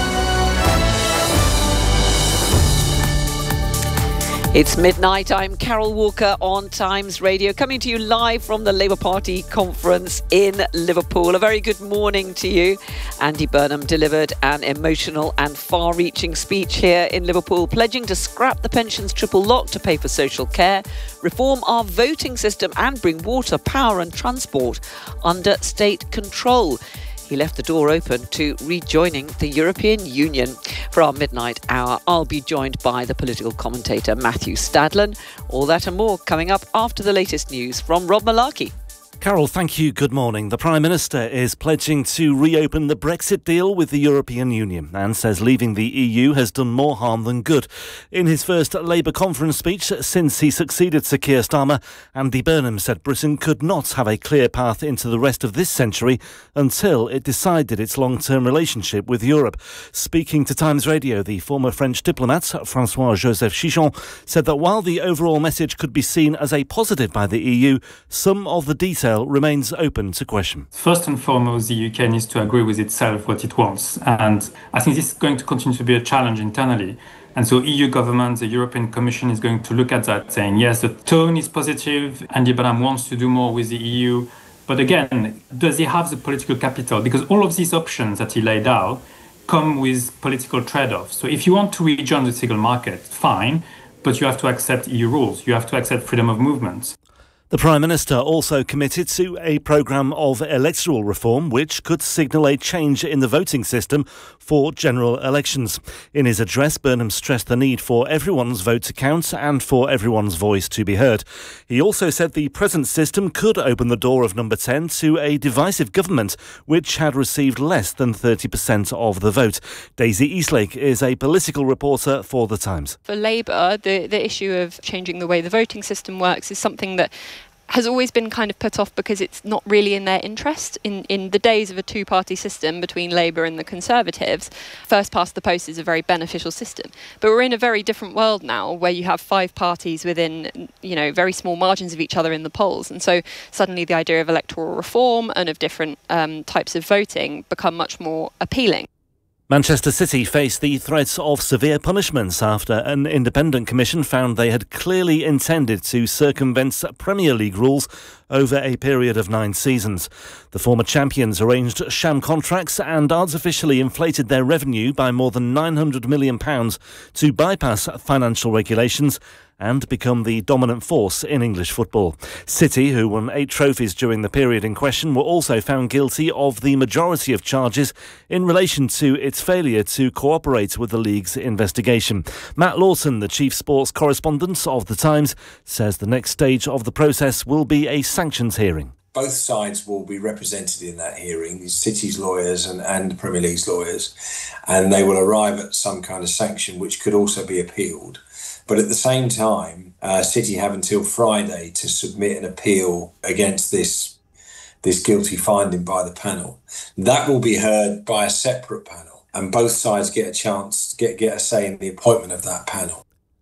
It's midnight. I'm Carol Walker on Times Radio, coming to you live from the Labour Party conference in Liverpool. A very good morning to you. Andy Burnham delivered an emotional and far-reaching speech here in Liverpool, pledging to scrap the pensions triple lock to pay for social care, reform our voting system and bring water, power and transport under state control. He left the door open to rejoining the European Union. For our midnight hour, I'll be joined by the political commentator Matthew Stadlen. All that and more coming up after the latest news from Rob Malarkey. Carol, thank you. Good morning. The Prime Minister is pledging to reopen the Brexit deal with the European Union and says leaving the E U has done more harm than good. In his first Labour conference speech since he succeeded Sir Keir Starmer, Andy Burnham said Britain could not have a clear path into the rest of this century until it decided its long-term relationship with Europe. Speaking to Times Radio, the former French diplomat, François-Joseph Chichon, said that while the overall message could be seen as a positive by the E U, some of the details remains open to question. First and foremost, the U K needs to agree with itself what it wants. And I think this is going to continue to be a challenge internally. And so E U government, the European Commission is going to look at that saying, yes, the tone is positive. Andy Burnham wants to do more with the E U. But again, does he have the political capital? Because all of these options that he laid out come with political trade-offs. So if you want to rejoin the single market, fine, but you have to accept E U rules. You have to accept freedom of movement. The Prime Minister also committed to a programme of electoral reform which could signal a change in the voting system for general elections. In his address, Burnham stressed the need for everyone's vote to count and for everyone's voice to be heard. He also said the present system could open the door of Number ten to a divisive government which had received less than thirty percent of the vote. Daisy Eastlake is a political reporter for The Times. For Labour, the, the issue of changing the way the voting system works is something that has always been kind of put off because it's not really in their interest. In, in the days of a two-party system between Labour and the Conservatives, first past the post is a very beneficial system. But we're in a very different world now where you have five parties within, you know, very small margins of each other in the polls. And so suddenly the idea of electoral reform and of different um, types of voting become much more appealing. Manchester City faced the threats of severe punishments after an independent commission found they had clearly intended to circumvent Premier League rules over a period of nine seasons. The former champions arranged sham contracts and artificially inflated their revenue by more than nine hundred million pounds to bypass financial regulations and become the dominant force in English football. City, who won eight trophies during the period in question, were also found guilty of the majority of charges in relation to its failure to cooperate with the league's investigation. Matt Lawson, the chief sports correspondent of The Times, says the next stage of the process will be a sanctions hearing. Both sides will be represented in that hearing, City's lawyers and, and Premier League's lawyers, and they will arrive at some kind of sanction which could also be appealed. But at the same time, uh, City have until Friday to submit an appeal against this, this guilty finding by the panel. That will be heard by a separate panel, and both sides get a chance to get, get a say in the appointment of that panel.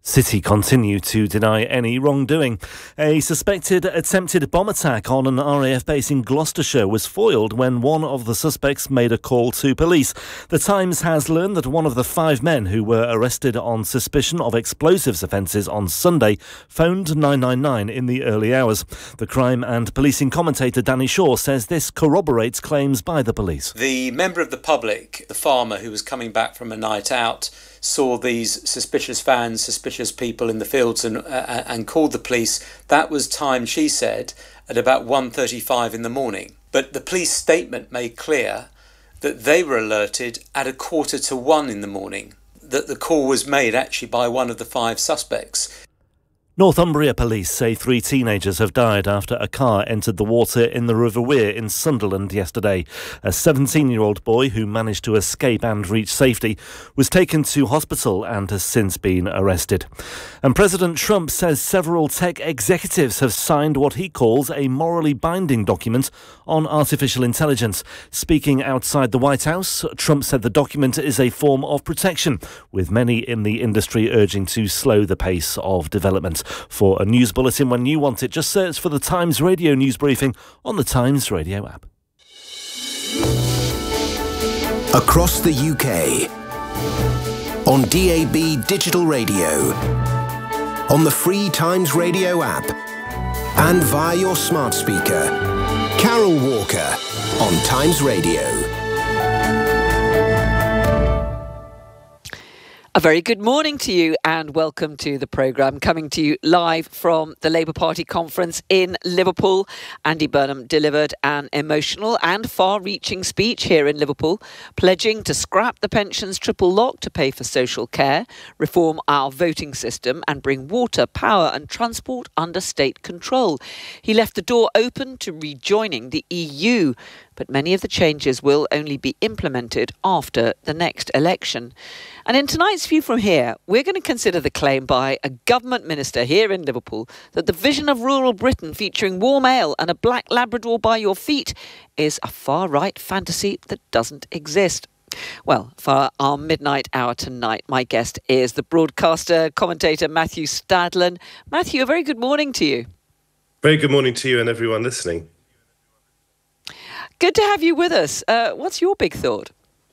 City continue to deny any wrongdoing. A suspected attempted bomb attack on an R A F base in Gloucestershire was foiled when one of the suspects made a call to police. The Times has learned that one of the five men who were arrested on suspicion of explosives offences on Sunday phoned nine nine nine in the early hours. The crime and policing commentator Danny Shaw says this corroborates claims by the police. The member of the public, the farmer who was coming back from a night out, saw these suspicious vans, suspicious people in the fields and uh, and called the police. That was timed, she said, at about one thirty-five in the morning. But the police statement made clear that they were alerted at a quarter to one in the morning, that the call was made actually by one of the five suspects. Northumbria police say three teenagers have died after a car entered the water in the River Wear in Sunderland yesterday. A seventeen-year-old boy who managed to escape and reach safety was taken to hospital and has since been arrested. And President Trump says several tech executives have signed what he calls a morally binding document on artificial intelligence. Speaking outside the White House, Trump said the document is a form of protection, with many in the industry urging to slow the pace of development. For a news bulletin when you want it, just search for the Times Radio news briefing on the Times Radio app. Across the U K, on D A B digital radio, on the free Times Radio app, and via your smart speaker. Carol Walker on Times Radio. A very good morning to you and welcome to the programme, coming to you live from the Labour Party conference in Liverpool. Andy Burnham delivered an emotional and far-reaching speech here in Liverpool, pledging to scrap the pensions triple lock to pay for social care, reform our voting system and bring water, power and transport under state control. He left the door open to rejoining the E U, but many of the changes will only be implemented after the next election. And in tonight's View from Here, we're going to consider the claim by a government minister here in Liverpool that the vision of rural Britain featuring warm ale and a black Labrador by your feet is a far-right fantasy that doesn't exist. Well, for our midnight hour tonight, my guest is the broadcaster, commentator Matthew Stadlen. Matthew, a very good morning to you. Very good morning to you and everyone listening. Good to have you with us. Uh, what's your big thought?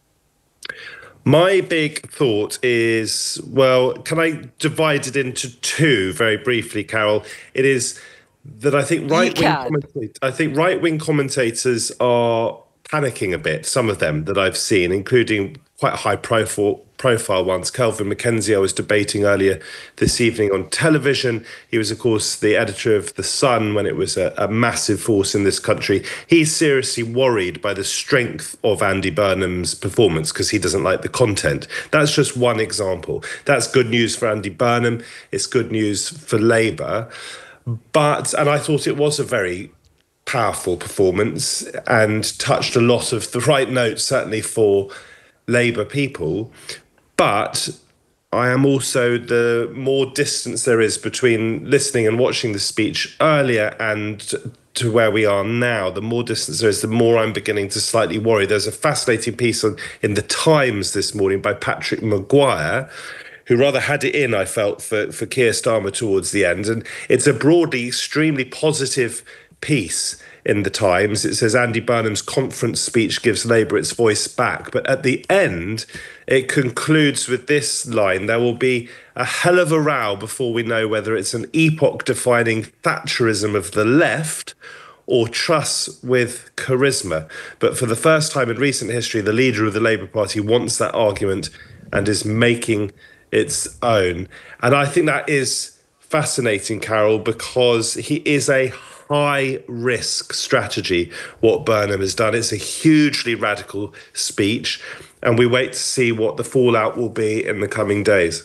My big thought is, well, can I divide it into two very briefly, Carol? It is that I think right-wing commentators, I think right-wing commentators are panicking a bit, some of them that I've seen, including quite high-profile profile ones. Kelvin Mackenzie, I was debating earlier this evening on television. He was, of course, the editor of The Sun when it was a, a massive force in this country. He's seriously worried by the strength of Andy Burnham's performance because he doesn't like the content. That's just one example. That's good news for Andy Burnham. It's good news for Labour. But, and I thought it was a very powerful performance and touched a lot of the right notes, certainly for Labour people. But I am also, the more distance there is between listening and watching the speech earlier and to where we are now, the more distance there is, the more I'm beginning to slightly worry. There's a fascinating piece on, in The Times this morning by Patrick Maguire, who rather had it in, I felt, for, for Keir Starmer towards the end. And it's a broadly extremely positive piece in The Times. It says Andy Burnham's conference speech gives Labour its voice back. But at the end, it concludes with this line: there will be a hell of a row before we know whether it's an epoch-defining Thatcherism of the left or Truss with charisma. But for the first time in recent history, the leader of the Labour Party wants that argument and is making its own. And I think that is fascinating, Carol, because he is a high-risk strategy, what Burnham has done. It's a hugely radical speech, and we wait to see what the fallout will be in the coming days.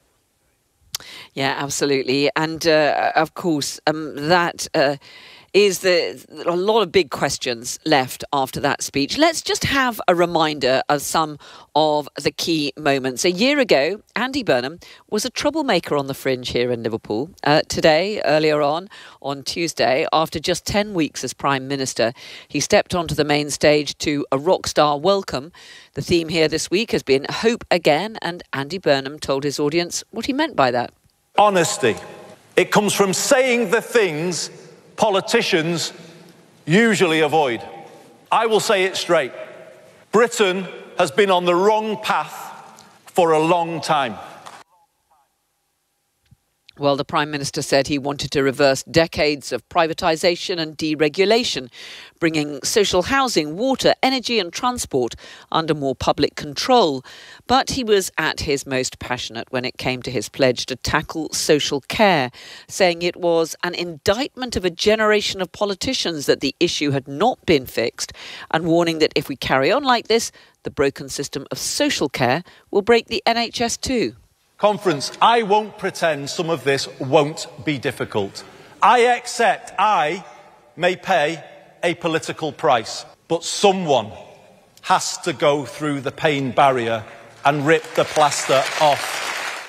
Yeah, absolutely. And, uh, of course, um, that... Uh, is there a lot of big questions left after that speech. Let's just have a reminder of some of the key moments. A year ago, Andy Burnham was a troublemaker on the fringe here in Liverpool. Uh, today, earlier on, on Tuesday, after just ten weeks as Prime Minister, he stepped onto the main stage to a rock star welcome. The theme here this week has been Hope Again, and Andy Burnham told his audience what he meant by that. Honesty. It comes from saying the things politicians usually avoid. I will say it straight. Britain has been on the wrong path for a long time. Well, the Prime Minister said he wanted to reverse decades of privatisation and deregulation, bringing social housing, water, energy and transport under more public control. But he was at his most passionate when it came to his pledge to tackle social care, saying it was an indictment of a generation of politicians that the issue had not been fixed, and warning that if we carry on like this, the broken system of social care will break the N H S too. Conference, I won't pretend some of this won't be difficult. I accept I may pay a political price, but someone has to go through the pain barrier and rip the plaster off.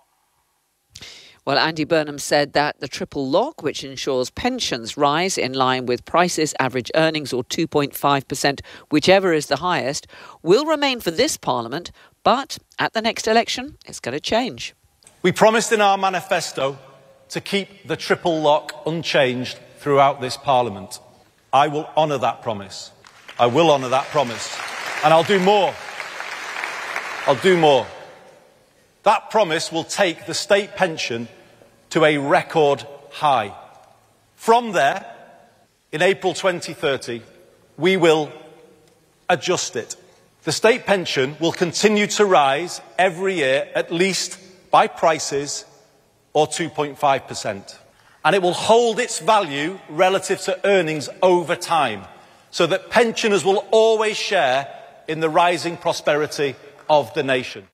Well, Andy Burnham said that the triple lock, which ensures pensions rise in line with prices, average earnings or two point five percent, whichever is the highest, will remain for this Parliament, but at the next election, it's going to change. We promised in our manifesto to keep the triple lock unchanged throughout this Parliament. I will honour that promise. I will honour that promise. And I'll do more. I'll do more. That promise will take the state pension to a record high. From there, in April twenty thirty, we will adjust it. The state pension will continue to rise every year, at least by prices, or two point five percent. And it will hold its value relative to earnings over time, so that pensioners will always share in the rising prosperity of the nation.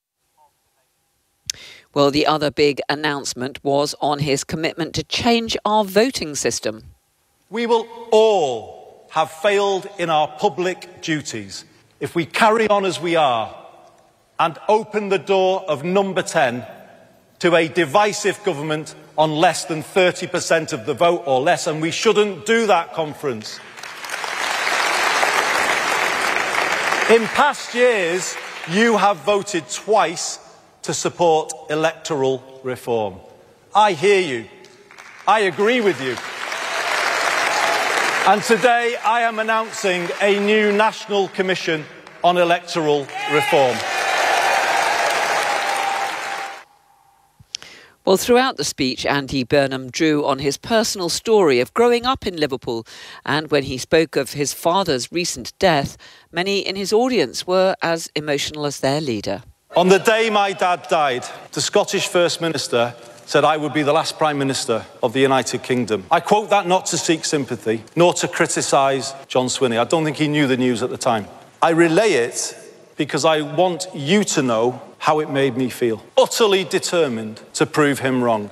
Well, the other big announcement was on his commitment to change our voting system. We will all have failed in our public duties if we carry on as we are and open the door of number ten to a divisive government on less than thirty percent of the vote or less, and we shouldn't do that, Conference. In past years, you have voted twice to support electoral reform. I hear you. I agree with you. And today I am announcing a new National Commission on Electoral Reform. Well, throughout the speech, Andy Burnham drew on his personal story of growing up in Liverpool. And when he spoke of his father's recent death, many in his audience were as emotional as their leader. On the day my dad died, the Scottish First Minister said I would be the last Prime Minister of the United Kingdom. I quote that not to seek sympathy, nor to criticise John Swinney. I don't think he knew the news at the time. I relay it because I want you to know how it made me feel. Utterly determined to prove him wrong.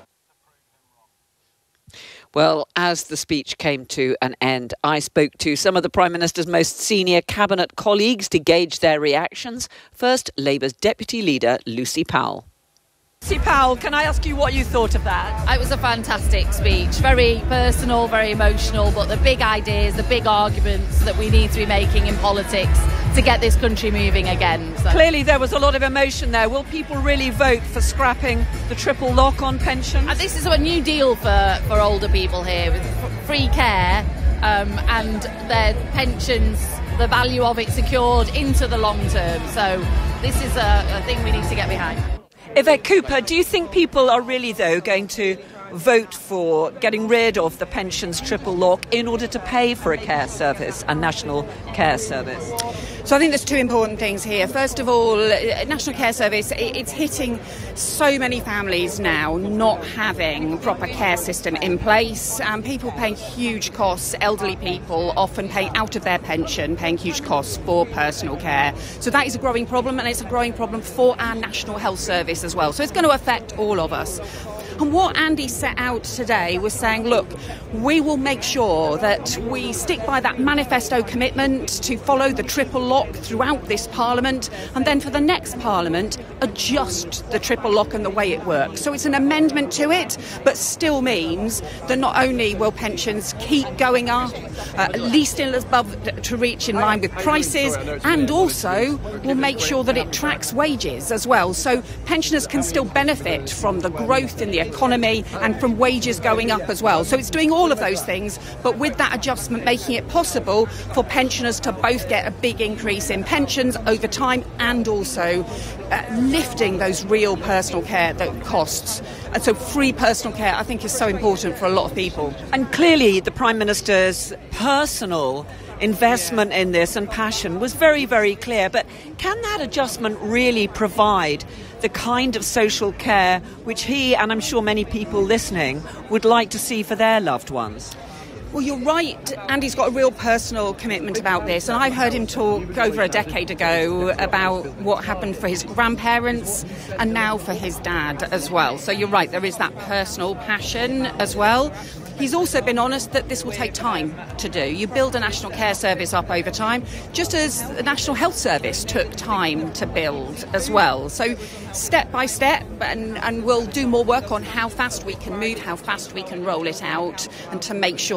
Well, as the speech came to an end, I spoke to some of the Prime Minister's most senior cabinet colleagues to gauge their reactions. First, Labour's Deputy Leader, Lucy Powell. Lucy Powell, can I ask you what you thought of that? It was a fantastic speech. Very personal, very emotional, but the big ideas, the big arguments that we need to be making in politics to get this country moving again. So. Clearly there was a lot of emotion there. Will people really vote for scrapping the triple lock on pensions? And this is a new deal for, for older people here with free care um, and their pensions, the value of it secured into the long term. So this is a, a thing we need to get behind. Yvette Cooper, do you think people are really, though, going to vote for getting rid of the pensions triple lock in order to pay for a care service, a national care service? So I think there's two important things here. First of all, National Care Service, it's hitting so many families now not having a proper care system in place. Um, people paying huge costs, elderly people often paying out of their pension, paying huge costs for personal care. So that is a growing problem, and it's a growing problem for our National Health Service as well. So it's going to affect all of us. And what Andy set out today was saying, look, we will make sure that we stick by that manifesto commitment to follow the triple lock lock throughout this Parliament, and then for the next Parliament, adjust the triple lock and the way it works. So it's an amendment to it, but still means that not only will pensions keep going up, uh, at least in above to reach in line with prices, and also will make sure that it tracks wages as well. So pensioners can still benefit from the growth in the economy and from wages going up as well. So it's doing all of those things, but with that adjustment making it possible for pensioners to both get a big increase in pensions over time and also uh, lifting those real personal care costs. And so free personal care, I think, is so important for a lot of people. And clearly the Prime Minister's personal investment in this and passion was very, very clear. But can that adjustment really provide the kind of social care which he, and I'm sure many people listening, would like to see for their loved ones? Well, you're right. Andy's got a real personal commitment about this. And I heard him talk over a decade ago about what happened for his grandparents and now for his dad as well. So you're right, there is that personal passion as well. He's also been honest that this will take time to do. You build a national care service up over time, just as the National Health Service took time to build as well. So step by step, and, and we'll do more work on how fast we can move, how fast we can roll it out, and to make sure